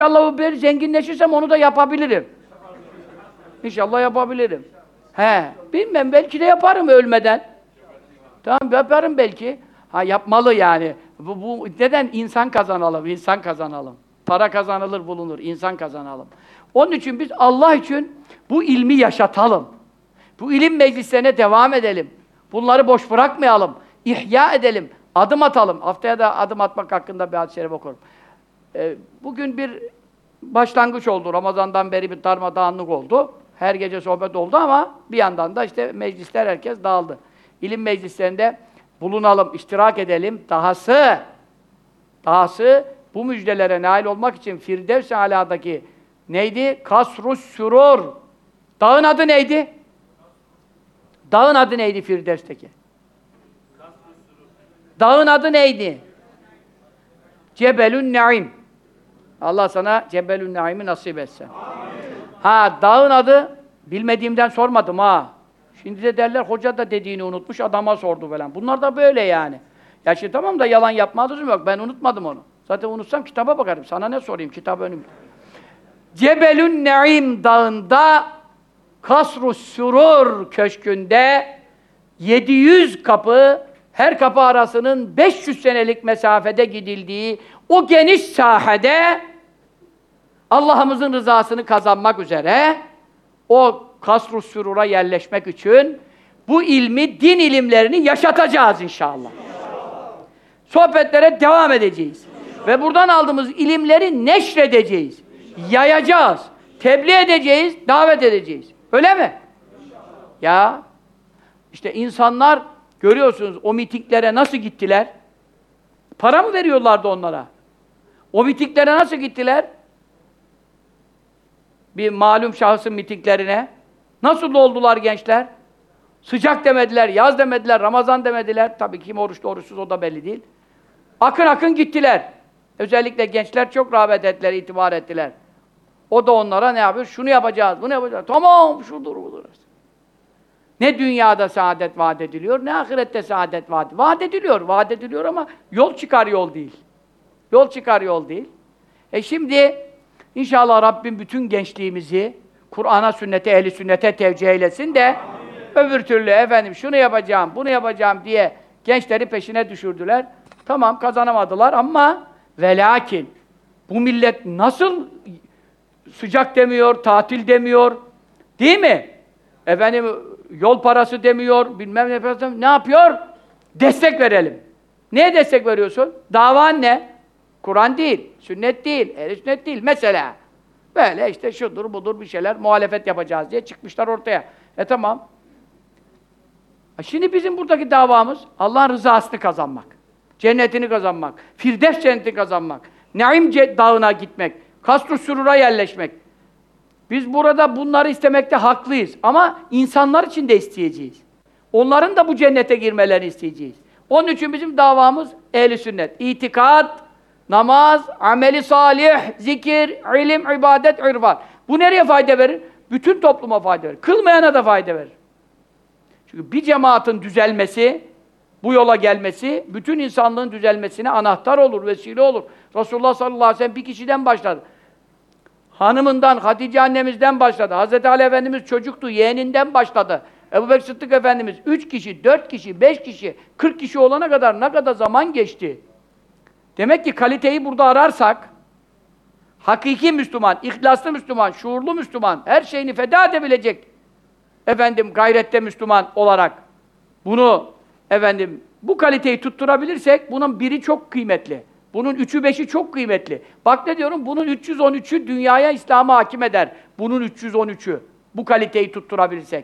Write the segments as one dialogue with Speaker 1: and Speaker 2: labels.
Speaker 1: İnşallah bir zenginleşirsem onu da yapabilirim. İnşallah yapabilirim. Bilmem, belki de yaparım ölmeden. Tamam, yaparım belki. Yapmalı yani. Bu neden? İnsan kazanalım, insan kazanalım. Para kazanılır, bulunur, insan kazanalım. Onun için biz Allah için bu ilmi yaşatalım. Bu ilim meclislerine devam edelim. Bunları boş bırakmayalım. İhya edelim. Adım atalım. Haftaya da adım atmak hakkında bir hadis-i şerif okurum. Bugün bir başlangıç oldu. Ramazan'dan beri bir darmadağınlık oldu. Her gece sohbet oldu ama bir yandan da işte meclisler, herkes dağıldı. İlim meclislerinde bulunalım, iştirak edelim. Dahası bu müjdelere nail olmak için Firdevs-i Alâ'daki neydi? Kasrus Sürur. Dağın adı neydi? Dağın adı neydi Firdevs'teki? Dağın adı neydi? Cebelün Naim. Allah sana Cebelün Naim'i nasip etsin. Dağın adı bilmediğimden sormadım ha. Şimdi de derler hoca da dediğini unutmuş, adama sordu falan. Bunlar da böyle yani. Ya şimdi tamam da yalan yapma lüzum yok. Ben unutmadım onu. Zaten unutsam kitaba bakarım. Sana ne sorayım? Kitap önümde. Cebelün Naim dağında Kasrus Sürur köşkünde 700 kapı, her kapı arasının 500 senelik mesafede gidildiği o geniş sahede Allah'ımızın rızasını kazanmak üzere o Kasr-ı Sürur'a yerleşmek için bu ilmi, din ilimlerini yaşatacağız inşallah. Sohbetlere devam edeceğiz. Ve buradan aldığımız ilimleri neşredeceğiz. Yayacağız. Tebliğ edeceğiz, davet edeceğiz. Öyle mi? Ya, işte insanlar görüyorsunuz o mitinglere nasıl gittiler? Para mı veriyorlardı onlara? O mitinglere nasıl gittiler? Bir malum şahsın mitinglerine. Nasıl oldular gençler? Sıcak demediler, yaz demediler, Ramazan demediler. Tabii kim oruçlu, oruçsuz o da belli değil. Akın akın gittiler. Özellikle gençler çok rağbet ettiler, itibar ettiler. O da onlara ne yapıyor? Şunu yapacağız, bunu yapacağız. Tamam, şudur, budur. Ne dünyada saadet vaat ediliyor, ne ahirette saadet vaat ediliyor. Vaat ediliyor ama yol çıkar yol değil. Yol çıkar yol değil. Şimdi İnşallah Rabbim bütün gençliğimizi Kur'an'a, sünnete, ehli sünnete tevcih eylesin de öbür türlü efendim şunu yapacağım, bunu yapacağım diye gençleri peşine düşürdüler. Tamam, kazanamadılar ama ve lakin bu millet nasıl sıcak demiyor, tatil demiyor, değil mi? Efendim yol parası demiyor, bilmem ne parası, ne yapıyor? Destek verelim. Neye destek veriyorsun? Davan ne? Kur'an değil, sünnet değil, ehl-i sünnet değil. Mesela böyle işte şudur budur bir şeyler muhalefet yapacağız diye çıkmışlar ortaya. Tamam. Şimdi bizim buradaki davamız Allah'ın rızasını kazanmak. Cennetini kazanmak. Firdevs cennetini kazanmak. Naim dağına gitmek. Kasr-ı Sürur'a yerleşmek. Biz burada bunları istemekte haklıyız. Ama insanlar için de isteyeceğiz. Onların da bu cennete girmelerini isteyeceğiz. Onun için bizim davamız ehl-i sünnet. İtikat, namaz, ameli salih, zikir, ilim, ibadet, irfan. Bu nereye fayda verir? Bütün topluma fayda verir. Kılmayana da fayda verir. Çünkü bir cemaatin düzelmesi, bu yola gelmesi, bütün insanlığın düzelmesine anahtar olur, vesile olur. Resulullah sallallahu aleyhi ve sellem bir kişiden başladı. Hanımından, Hatice annemizden başladı. Hazreti Ali Efendimiz çocuktu, yeğeninden başladı. Ebubekir Sıddık Efendimiz 3 kişi, 4 kişi, 5 kişi, 40 kişi olana kadar ne kadar zaman geçti? Demek ki kaliteyi burada ararsak, hakiki Müslüman, ihlaslı Müslüman, şuurlu Müslüman, her şeyini feda edebilecek gayrette Müslüman olarak bunu bu kaliteyi tutturabilirsek bunun biri çok kıymetli. Bunun 3'ü 5'i çok kıymetli. Bak ne diyorum, bunun 313'ü dünyaya, İslam'a hakim eder. Bunun 313'ü. Bu kaliteyi tutturabilirsek.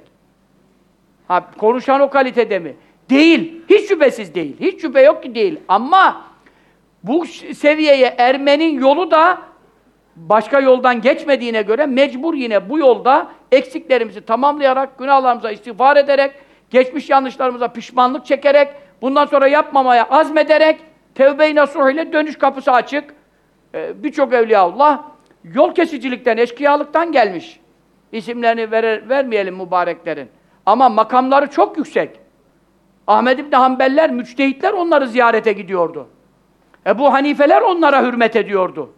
Speaker 1: Konuşan o kalitede mi? Değil. Hiç şüphesiz değil. Hiç şüphe yok ki değil. Ama bu seviyeye ermenin yolu da başka yoldan geçmediğine göre mecbur yine bu yolda eksiklerimizi tamamlayarak, günahlarımıza istiğfar ederek, geçmiş yanlışlarımıza pişmanlık çekerek, bundan sonra yapmamaya azmederek, tevbe-i nasuh ile dönüş kapısı açık. Birçok evliyaullah yol kesicilikten, eşkıyalıktan gelmiş. İsimlerini vermeyelim mübareklerin. Ama makamları çok yüksek. Ahmed İbni Hanbeliler, müçtehitler onları ziyarete gidiyordu. Ebu Hanifeler onlara hürmet ediyordu.